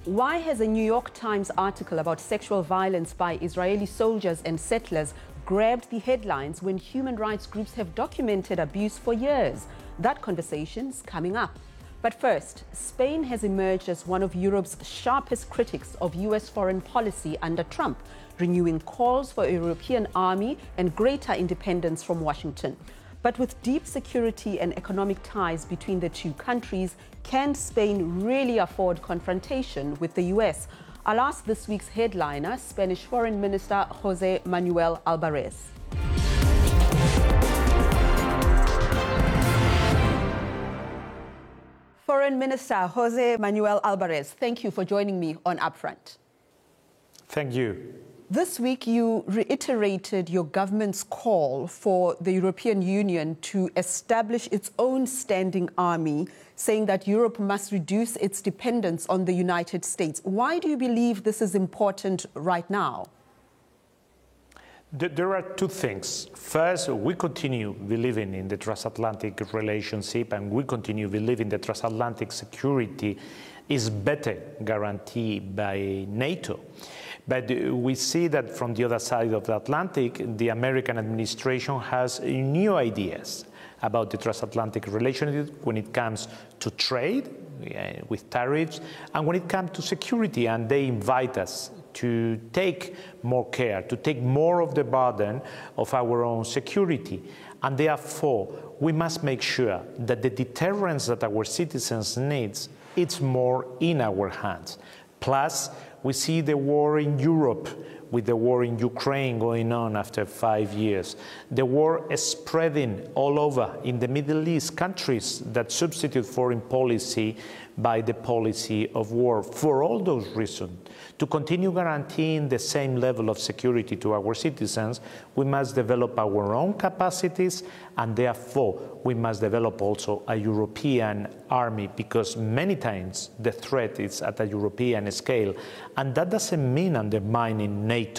Why has a New York Times article about sexual violence by Israeli soldiers and settlers grabbed the headlines when human rights groups have documented abuse for years? That conversation's coming up. But first, Spain has emerged as one of Europe's sharpest critics of US foreign policy under Trump, renewing calls for a European army and greater independence from Washington. But with deep security and economic ties between the two countries, can Spain really afford confrontation with the US? I'll ask this week's headliner, Spanish Foreign Minister José Manuel Álvarez. Foreign Minister José Manuel Álvarez, thank you for joining me on Upfront. Thank you. This week, you reiterated your government's call for the European Union to establish its own standing army, saying that Europe must reduce its dependence on the United States. Why do you believe this is important right now? There are two things. First, we continue believing in the transatlantic relationship, and we continue believing that transatlantic security is better guaranteed by NATO. But we see that from the other side of the Atlantic, the American administration has new ideas about the transatlantic relationship when it comes to trade with tariffs and when it comes to security, and they invite us to take more care, to take more of the burden of our own security. And therefore, we must make sure that the deterrence that our citizens need, it's more in our hands. Plus, we see the war in Europe with the war in Ukraine going on after 5 years. The war is spreading all over in the Middle East, countries that substitute foreign policy by the policy of war. For all those reasons, to continue guaranteeing the same level of security to our citizens, we must develop our own capacities, and therefore we must develop also a European army, because many times the threat is at a European scale, and that doesn't mean undermining NATO.